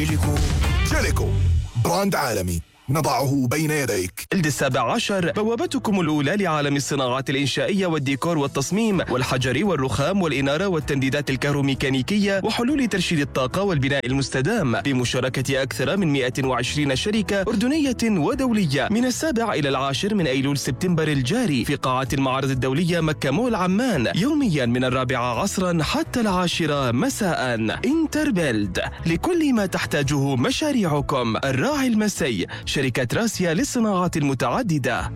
جيليكو براند عالمي نضعه بين يديك. جلد 17 بوابتكم الأولى لعالم الصناعات الإنشائية والديكور والتصميم والحجر والرخام والإنارة والتمديدات الكهروميكانيكية وحلول ترشيد الطاقة والبناء المستدام بمشاركة أكثر من 120 شركة أردنية ودولية من 7 إلى 10 من أيلول سبتمبر الجاري في قاعات المعارض الدولية مكة مول عمان يوميا من 4 عصرا حتى 10 مساء. انتربيلد لكل ما تحتاجه مشاريعكم. الراعي المسي شركة راسيا للصناعات المتعددة.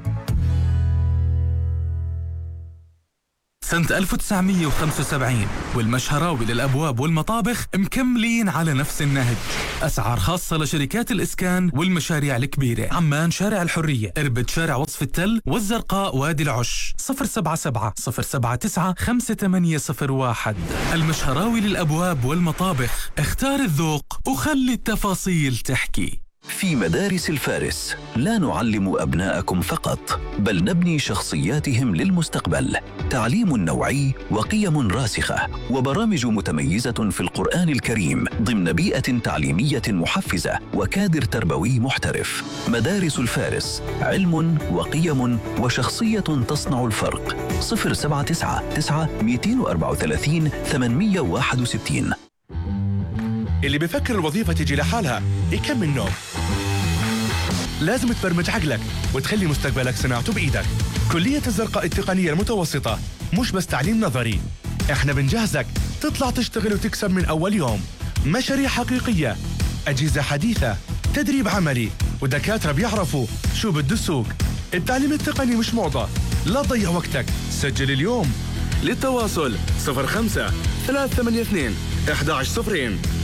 سنة 1975 والمشهراوي للأبواب والمطابخ مكملين على نفس النهج. أسعار خاصة لشركات الإسكان والمشاريع الكبيرة. عمان شارع الحرية، إربد شارع وصف التل، والزرقاء وادي العش. 077 079 5801. المشهراوي للأبواب والمطابخ. اختار الذوق وخلي التفاصيل تحكي. في مدارس الفارس لا نعلم أبناءكم فقط، بل نبني شخصياتهم للمستقبل. تعليم نوعي وقيم راسخة وبرامج متميزة في القرآن الكريم ضمن بيئة تعليمية محفزة وكادر تربوي محترف. مدارس الفارس، علم وقيم وشخصية تصنع الفرق. 079 234 861. اللي بيفكر الوظيفة تجي لحالها يكمل نوم. لازم تبرمج عقلك وتخلي مستقبلك صناعته بإيدك. كلية الزرقاء التقنية المتوسطة مش بس تعليم نظري، احنا بنجهزك تطلع تشتغل وتكسب من أول يوم. مشاريع حقيقية، أجهزة حديثة، تدريب عملي، ودكاترة بيعرفوا شو بده السوق. التعليم التقني مش موضة، لا تضيع وقتك، سجل اليوم. للتواصل 05 382 11 0.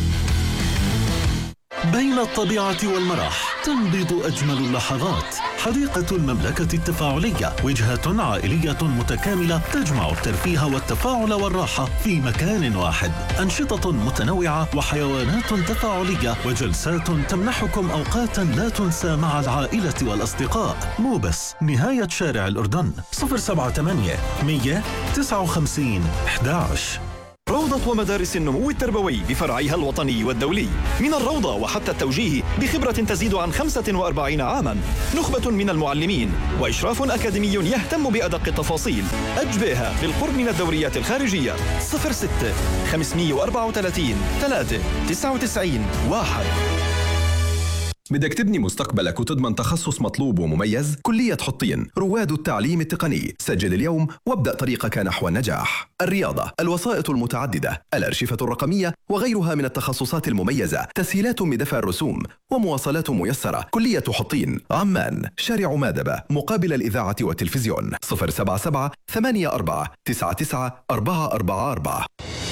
بين الطبيعة والمرح تنبض أجمل اللحظات. حديقة المملكة التفاعلية، وجهة عائلية متكاملة تجمع الترفيه والتفاعل والراحة في مكان واحد. أنشطة متنوعة وحيوانات تفاعلية وجلسات تمنحكم أوقاتا لا تنسى مع العائلة والأصدقاء. مو بس نهاية شارع الأردن. 078 159 11. روضة ومدارس النمو التربوي بفرعيها الوطني والدولي. من الروضة وحتى التوجيه بخبرة تزيد عن 45 عاما. نخبة من المعلمين وإشراف أكاديمي يهتم بأدق التفاصيل. أجبيها بالقرب من الدوريات الخارجية. 06 534 3 99 1. بدك تبني مستقبلك وتضمن تخصص مطلوب ومميز؟ كلية حطين، رواد التعليم التقني. سجل اليوم وابدأ طريقك نحو النجاح. الرياضة، الوسائط المتعددة، الأرشفة الرقمية وغيرها من التخصصات المميزة. تسهيلات بدفع الرسوم ومواصلات ميسرة. كلية حطين، عمان، شارع مادبة، مقابل الإذاعة والتلفزيون. 077 84 99 444.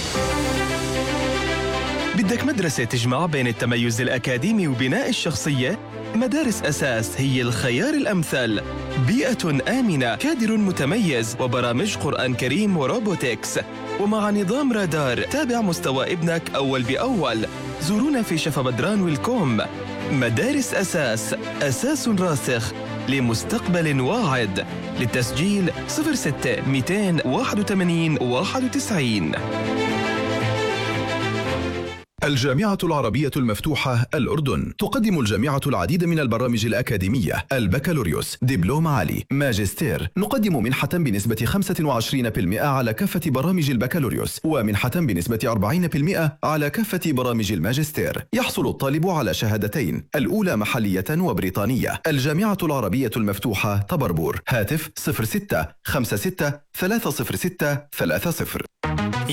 بدك مدرسة تجمع بين التميز الأكاديمي وبناء الشخصية؟ مدارس أساس هي الخيار الأمثل. بيئة آمنة، كادر متميز، وبرامج قرآن كريم وروبوتكس. ومع نظام رادار تابع مستوى ابنك أول بأول. زورونا في شفا بدران والكوم. مدارس أساس، أساس راسخ لمستقبل واعد. للتسجيل 06 281 91. الجامعة العربية المفتوحة الأردن تقدم الجامعة العديد من البرامج الأكاديمية: البكالوريوس، دبلوم عالي، ماجستير. نقدم منحة بنسبة 25% على كافة برامج البكالوريوس، ومنحة بنسبة 40% على كافة برامج الماجستير. يحصل الطالب على شهادتين، الأولى محلية وبريطانية. الجامعة العربية المفتوحة طبربور. هاتف 06 56 306 30.